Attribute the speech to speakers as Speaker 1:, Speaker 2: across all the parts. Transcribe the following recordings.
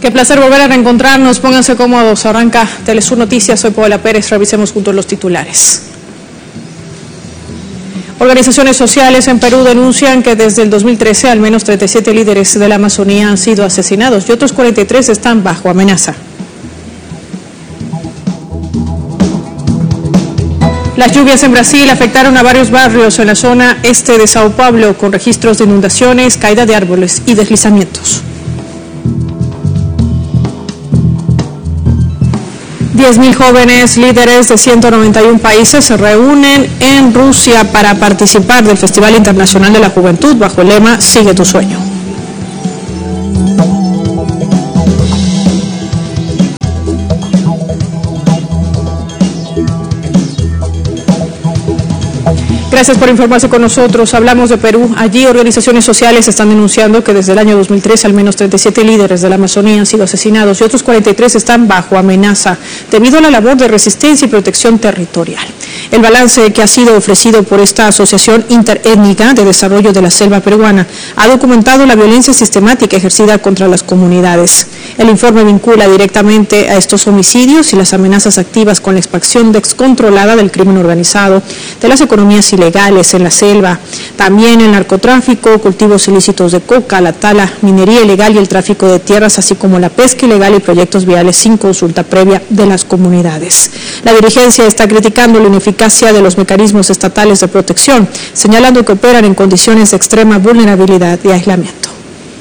Speaker 1: Qué placer volver a reencontrarnos, pónganse cómodos, arranca Telesur Noticias, soy Paola Pérez, revisemos juntos los titulares. Organizaciones sociales en Perú denuncian que desde el 2013 al menos 37 líderes de la Amazonía han sido asesinados y otros 43 están bajo amenaza. Las lluvias en Brasil afectaron a varios barrios en la zona este de Sao Paulo con registros de inundaciones, caída de árboles y deslizamientos. 10.000 jóvenes líderes de 191 países se reúnen en Rusia para participar del Festival Internacional de la Juventud bajo el lema Sigue tu sueño. Gracias por informarse con nosotros. Hablamos de Perú. Allí organizaciones sociales están denunciando que desde el año 2003 al menos 37 líderes de la Amazonía han sido asesinados y otros 43 están bajo amenaza debido a la labor de resistencia y protección territorial. El balance que ha sido ofrecido por esta Asociación Interétnica de Desarrollo de la Selva Peruana ha documentado la violencia sistemática ejercida contra las comunidades. El informe vincula directamente a estos homicidios y las amenazas activas con la expansión descontrolada del crimen organizado, de las economías ilegales en la selva, también el narcotráfico, cultivos ilícitos de coca, la tala, minería ilegal y el tráfico de tierras, así como la pesca ilegal y proyectos viales sin consulta previa de las comunidades. La dirigencia está criticando la ineficacia de los mecanismos estatales de protección, señalando que operan en condiciones de extrema vulnerabilidad y aislamiento.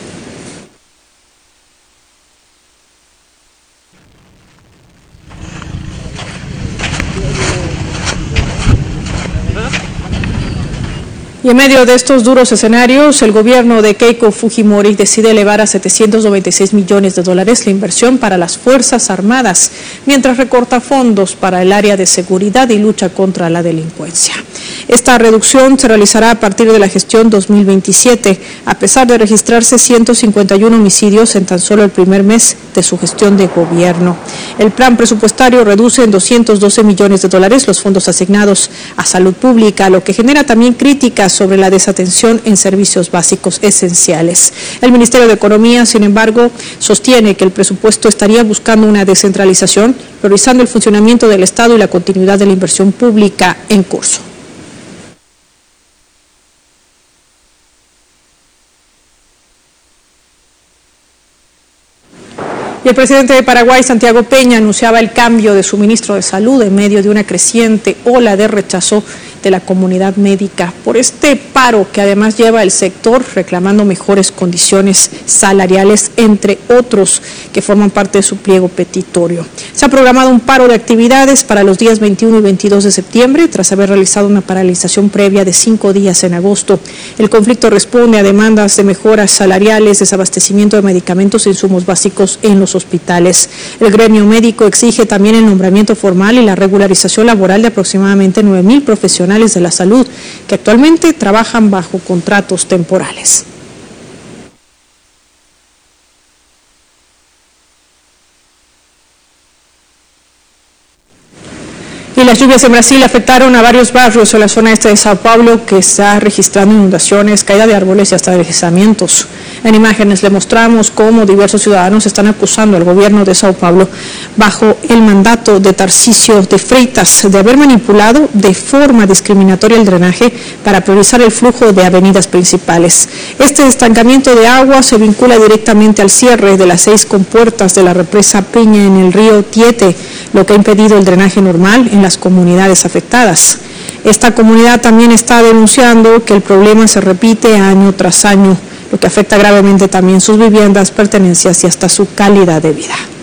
Speaker 1: Y en medio de estos duros escenarios, el gobierno de Keiko Fujimori decide elevar a $796 millones la inversión para las Fuerzas Armadas, mientras recorta fondos para el área de seguridad y lucha contra la delincuencia. Esta reducción se realizará a partir de la gestión 2027, a pesar de registrarse 151 homicidios en tan solo el primer mes de su gestión de gobierno. El plan presupuestario reduce en $212 millones los fondos asignados a salud pública, lo que genera también críticas sobre la desatención en servicios básicos esenciales. El Ministerio de Economía, sin embargo, sostiene que el presupuesto estaría buscando una descentralización, priorizando el funcionamiento del Estado y la continuidad de la inversión pública en curso. Y el presidente de Paraguay, Santiago Peña, anunciaba el cambio de su ministro de Salud en medio de una creciente ola de rechazo de la comunidad médica por este paro que además lleva el sector reclamando mejores condiciones salariales, entre otros que forman parte de su pliego petitorio. Se ha programado un paro de actividades para los días 21 y 22 de septiembre, tras haber realizado una paralización previa de 5 días en agosto. El conflicto responde a demandas de mejoras salariales, desabastecimiento de medicamentos e insumos básicos en los hospitales. El gremio médico exige también el nombramiento formal y la regularización laboral de aproximadamente 9.000 profesionales de la salud que actualmente trabajan bajo contratos temporales. Y las lluvias en Brasil afectaron a varios barrios en la zona este de Sao Paulo, que está registrando inundaciones, caída de árboles y hasta deslizamientos. En imágenes le mostramos cómo diversos ciudadanos están acusando al gobierno de Sao Paulo, bajo el mandato de Tarcísio de Freitas, de haber manipulado de forma discriminatoria el drenaje para priorizar el flujo de avenidas principales. Este estancamiento de agua se vincula directamente al cierre de las 6 compuertas de la represa Peña en el río Tietê, lo que ha impedido el drenaje normal en las comunidades afectadas. Esta comunidad también está denunciando que el problema se repite año tras año, lo que afecta gravemente también sus viviendas, pertenencias y hasta su calidad de vida.